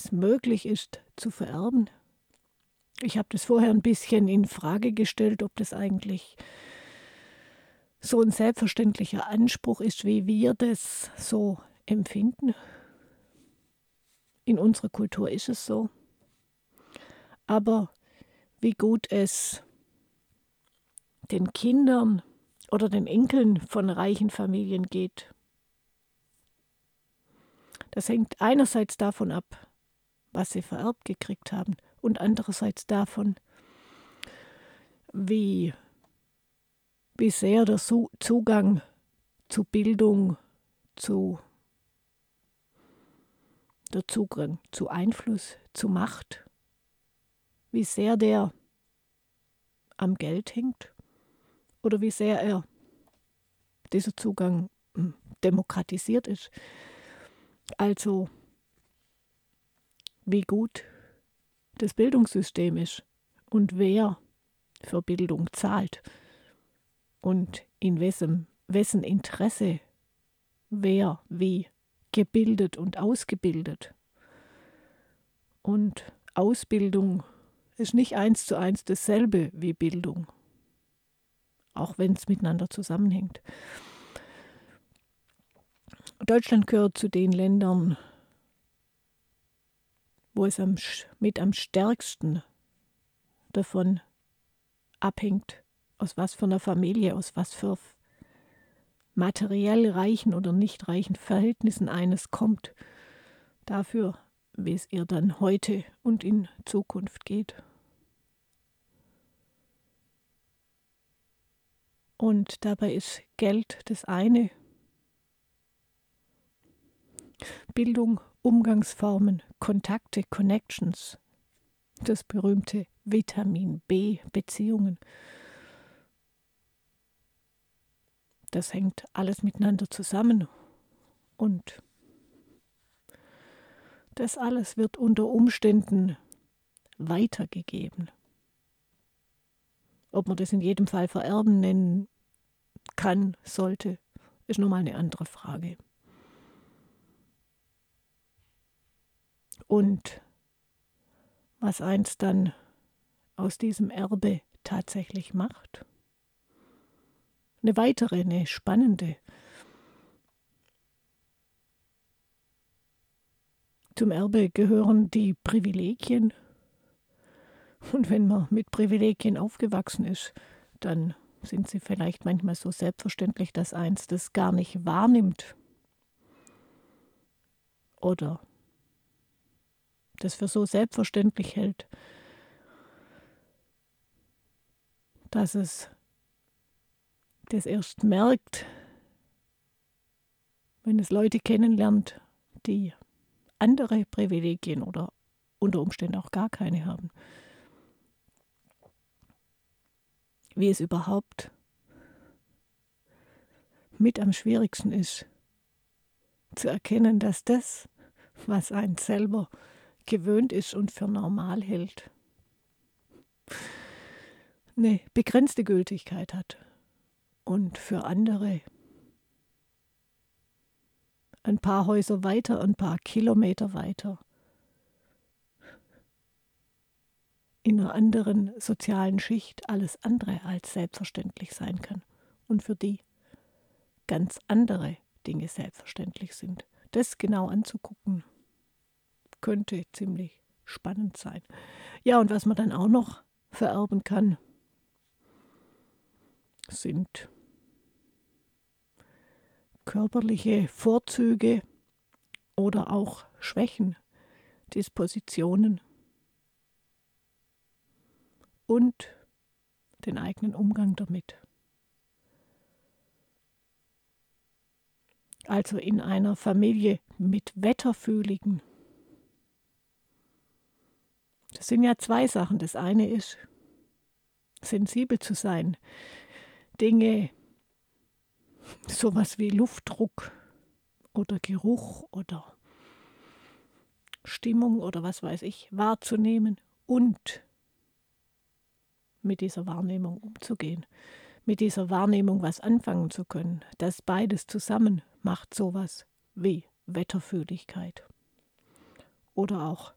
es möglich ist zu vererben. Ich habe das vorher ein bisschen in Frage gestellt, ob das eigentlich so ein selbstverständlicher Anspruch ist, wie wir das so empfinden. In unserer Kultur ist es so. Aber wie gut es den Kindern oder den Enkeln von reichen Familien geht, das hängt einerseits davon ab, was sie vererbt gekriegt haben, und andererseits davon, wie sehr der Zugang zu Bildung, der Zugang zu Einfluss, zu Macht, wie sehr der am Geld hängt oder wie sehr dieser Zugang demokratisiert ist. Also wie gut das Bildungssystem ist und wer für Bildung zahlt und in wessen Interesse wer wie gebildet und ausgebildet. Und Ausbildung ist nicht 1:1 dasselbe wie Bildung, auch wenn es miteinander zusammenhängt. Deutschland gehört zu den Ländern, wo es mit am stärksten davon abhängt, aus was für einer Familie, aus was für materiell reichen oder nicht reichen Verhältnissen eines kommt, dafür, wie es ihr dann heute und in Zukunft geht. Und dabei ist Geld das eine, Bildung, Umgangsformen, Kontakte, Connections, das berühmte Vitamin B, Beziehungen. Das hängt alles miteinander zusammen und das alles wird unter Umständen weitergegeben. Ob man das in jedem Fall vererben nennen kann, sollte, ist nochmal eine andere Frage. Und was eins dann aus diesem Erbe tatsächlich macht. Eine weitere, eine spannende. Zum Erbe gehören die Privilegien. Und wenn man mit Privilegien aufgewachsen ist, dann sind sie vielleicht manchmal so selbstverständlich, dass eins das gar nicht wahrnimmt. Oder das für so selbstverständlich hält, dass es das erst merkt, wenn es Leute kennenlernt, die andere Privilegien oder unter Umständen auch gar keine haben. Wie es überhaupt mit am schwierigsten ist, zu erkennen, dass das, was einen selber gewöhnt ist und für normal hält, eine begrenzte Gültigkeit hat und für andere ein paar Häuser weiter, ein paar Kilometer weiter in einer anderen sozialen Schicht alles andere als selbstverständlich sein kann und für die ganz andere Dinge selbstverständlich sind. Das genau anzugucken, könnte ziemlich spannend sein. Ja, und was man dann auch noch vererben kann, sind körperliche Vorzüge oder auch Schwächen, Dispositionen und den eigenen Umgang damit. Also in einer Familie mit Wetterfühligen. Das sind ja zwei Sachen. Das eine ist, sensibel zu sein. Dinge, sowas wie Luftdruck oder Geruch oder Stimmung oder was weiß ich, wahrzunehmen und mit dieser Wahrnehmung umzugehen. Mit dieser Wahrnehmung was anfangen zu können. Das beides zusammen macht sowas wie Wetterfühligkeit. Oder auch